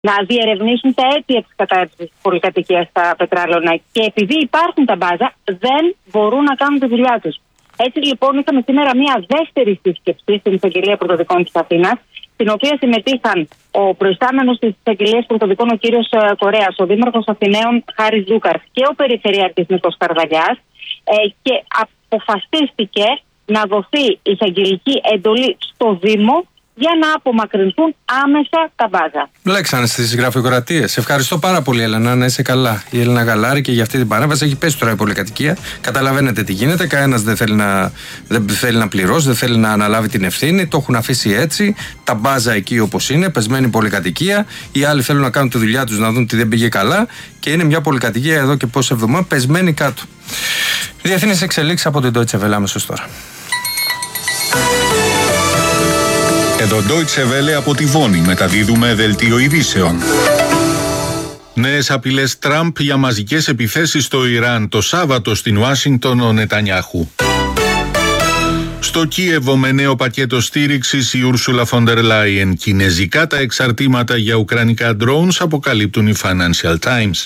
να διερευνήσουν τα αίτια της κατάρρευσης της πολυκατοικίας στα Πετράλωνα. Και επειδή υπάρχουν τα μπάζα, δεν μπορούν να κάνουν τη δουλειά τους. Έτσι λοιπόν, είχαμε σήμερα μια δεύτερη σύσκεψη στην Εισαγγελία Πρωτοδικών της Αθήνας, στην οποία συμμετείχαν ο προϊστάμενος της Εισαγγελίας Πρωτοδικών, ο κύριος Κορέας, ο δήμαρχος Αθηναίων Χάρης Ζούκαρης και ο περιφερειάρχης Νίκος Καρδαλιάς, και αποφασίστηκε να δοθεί εισαγγελική εντολή στο Δήμο για να απομακρυνθούν άμεσα τα μπάζα. Μπλέξανε στις γραφειοκρατίες. Ευχαριστώ πάρα πολύ, Έλενα, να είσαι καλά. Η Έλληνα Γαλάρη και για αυτή την παρέμβαση. Έχει πέσει τώρα η πολυκατοικία. Καταλαβαίνετε τι γίνεται. Κανένας δεν θέλει να πληρώσει, δεν θέλει να αναλάβει την ευθύνη. Το έχουν αφήσει έτσι. Τα μπάζα εκεί όπως είναι. Πεσμένη πολυκατοικία. Οι άλλοι θέλουν να κάνουν τη δουλειά τους, να δουν τι δεν πήγε καλά. Και είναι μια πολυκατοικία εδώ και πόσες εβδομάδες πεσμένη κάτω. Διεθνείς εξελίξεις από την Deutsche Welle αμέσως τώρα. Εδώ Deutsche Welle από τη Βόνη μεταδίδουμε δελτίο ειδήσεων. Νέες απειλές Τραμπ για μαζικές επιθέσεις στο Ιράν το Σάββατο στην Ουάσιγκτον ο Νετανιάχου. Στο Κίεβο με νέο πακέτο στήριξης η Ούρσουλα Φοντερ Λάιεν. Κινεζικά τα εξαρτήματα για ουκρανικά drones αποκαλύπτουν οι Financial Times.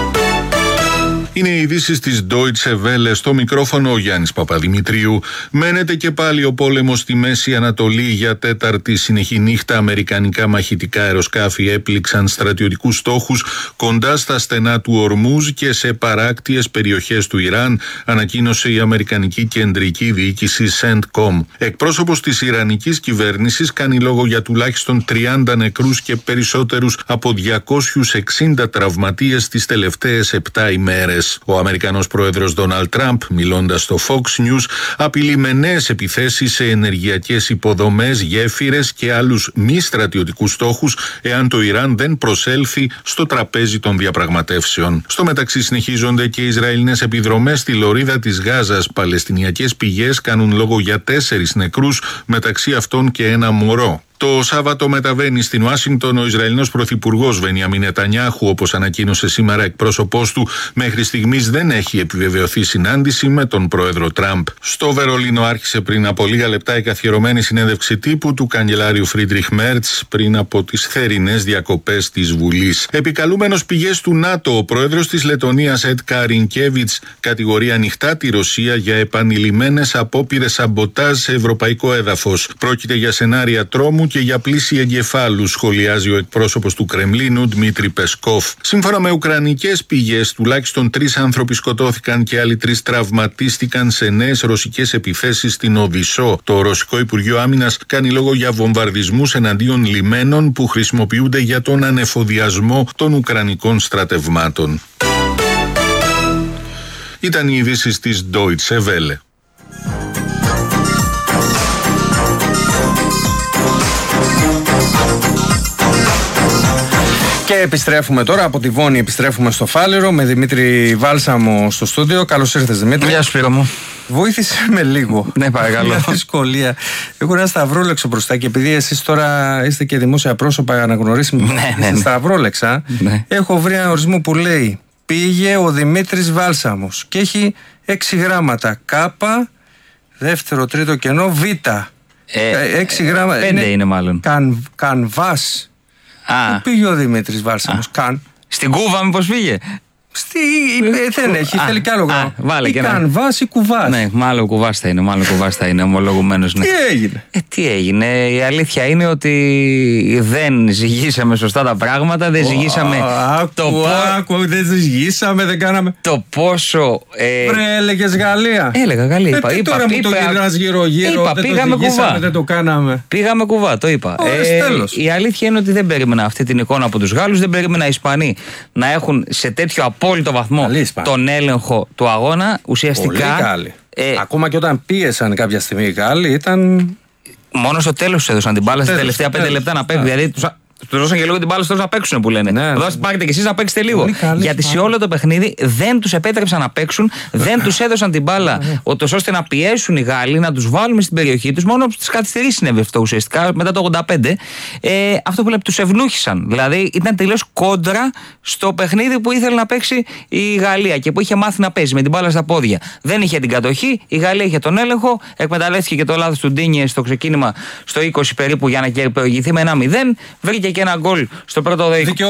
Είναι οι ειδήσεις της Deutsche Welle, στο μικρόφωνο ο Γιάννης Παπαδημητρίου. Μένεται και πάλι ο πόλεμος στη Μέση Ανατολή. Για τέταρτη συνεχή νύχτα αμερικανικά μαχητικά αεροσκάφη έπληξαν στρατιωτικούς στόχους κοντά στα στενά του Ορμούζ και σε παράκτιες περιοχές του Ιράν, ανακοίνωσε η Αμερικανική Κεντρική Διοίκηση CENTCOM. Εκπρόσωπος της Ιρανικής κυβέρνησης κάνει λόγο για τουλάχιστον 30 νεκρούς και περισσότερους από 260 τραυματίες τις τελευταίες 7 ημέρες. Ο Αμερικανός πρόεδρος Ντόναλντ Τραμπ, μιλώντας στο Fox News, απειλεί με νέες επιθέσεις σε ενεργειακές υποδομές, γέφυρες και άλλους μη στρατιωτικούς στόχους εάν το Ιράν δεν προσέλθει στο τραπέζι των διαπραγματεύσεων. Στο μεταξύ συνεχίζονται και οι Ισραηλινές επιδρομές στη λωρίδα της Γάζας. Παλαιστινιακές πηγές κάνουν λόγο για 4 νεκρούς, μεταξύ αυτών και ένα μωρό. Το Σάββατο μεταβαίνει στην Ουάσιγκτον ο Ισραηλινός Πρωθυπουργός Μπενιαμίν Νετανιάχου, όπως ανακοίνωσε σήμερα εκπρόσωπός του. Μέχρι στιγμής δεν έχει επιβεβαιωθεί συνάντηση με τον πρόεδρο Τραμπ. Στο Βερολίνο άρχισε πριν από λίγα λεπτά η καθιερωμένη συνέντευξη τύπου του καγκελάριου Φρίντριχ Μέρτς πριν από τις θερινές διακοπές της Βουλής. Επικαλούμενος πηγές του ΝΑΤΟ, ο πρόεδρος της Λετωνίας Έντκαρ Ρινκέβιτς κατηγορεί ανοιχτά τη Ρωσία για επανειλημμένες απόπειρες σαμποτάζ σε ευρωπαϊκό έδαφος. Πρόκειται για σενάρια τρόμου και για πλήση εγκεφάλου, σχολιάζει ο εκπρόσωπος του Κρεμλίνου Δημήτρη Πεσκόφ. Σύμφωνα με ουκρανικές πηγές, τουλάχιστον 3 άνθρωποι σκοτώθηκαν και άλλοι 3 τραυματίστηκαν σε νέες ρωσικές επιθέσεις στην Οδυσσό. Το Ρωσικό Υπουργείο Άμυνας κάνει λόγο για βομβαρδισμούς εναντίον λιμένων που χρησιμοποιούνται για τον ανεφοδιασμό των ουκρανικών στρατευμάτων. Ήταν οι ειδήσεις της Deutsche Welle. Και επιστρέφουμε τώρα από τη Βόνη, επιστρέφουμε στο Φάληρο με Δημήτρη Βάλσαμο στο στούντιο. Καλώς ήρθες, Δημήτρη. Γεια σου, Σπύρο μου. Βοήθησε με λίγο. Ναι, παρακαλώ. Μια δυσκολία. Έχω ένα σταυρόλεξο μπροστά και επειδή εσείς τώρα είστε και δημόσια πρόσωπα αναγνωρίσιμοι, ναι. σταυρόλεξα, ναι. Έχω βρει ένα ορισμό που λέει πήγε ο Δημήτρης Βάλσαμος και έχει 6 γράμματα. Κάπα, δεύτερο, τρίτο κενό, Β. 6 γράμματα. 5 είναι μάλλον. Κανβάς. Πού πήγε ο Δημήτρης Βάλσαμος, Στην Κούβα, μήπως πήγε. Δεν έχει, θέλει κι άλλο γράμμα. Βάλε και Κανβάς ή Κουβάς. Ναι, μάλλον Κουβάς θα είναι, ομολογουμένως. Ναι. Τι έγινε. Τι έγινε. Η αλήθεια είναι ότι δεν ζυγίσαμε σωστά τα πράγματα. Δεν ζυγίσαμε. Δεν ζυγίσαμε, δεν κάναμε. Το πόσο. Έλεγες Γαλλία. Έλεγα Γαλλία. Τώρα μου το γυρνάς γύρω-γύρω. Δεν το ζυγίσαμε, δεν το κάναμε. Πήγαμε Κουβά, το είπα. Η αλήθεια είναι ότι δεν περίμενα αυτή την εικόνα από τους Γάλλους. Δεν περίμενα οι Ισπανοί να έχουν σε τέτοιο απόλυτο βαθμό τον έλεγχο του αγώνα. Ουσιαστικά. Πολύ Γάλλοι. Ακόμα και όταν πίεσαν κάποια στιγμή οι Γάλλοι ήταν. Μόνο στο τέλος τους έδωσαν την μπάλα στα τελευταία 5 λεπτά να παίρνουν. Δηλαδή του δώσαν και λίγο την μπάλα να παίξουν που λένε. Ναι. Πάρετε κι εσείς να παίξετε λίγο. Γιατί σε όλο το παιχνίδι δεν τους επέτρεψαν να παίξουν, δεν τους έδωσαν την μπάλα ώστε να πιέσουν οι Γάλλοι, να τους βάλουμε στην περιοχή τους. Μόνο στις καθυστερήσεις συνέβη αυτό ουσιαστικά μετά το 85. Αυτό που λέμε, τους ευνούχησαν. Δηλαδή ήταν τελείως κόντρα στο παιχνίδι που ήθελε να παίξει η Γαλλία και που είχε μάθει να παίζει με την μπάλα στα πόδια. Δεν είχε την κατοχή, η Γαλλία είχε τον έλεγχο, εκμεταλλεύτηκε και το λάθος του Ντίνιε στο ξεκίνημα στο 20 περίπου για να προηγηθεί με 1-0. Βρήκε είχε και ένα γκολ στο πρώτο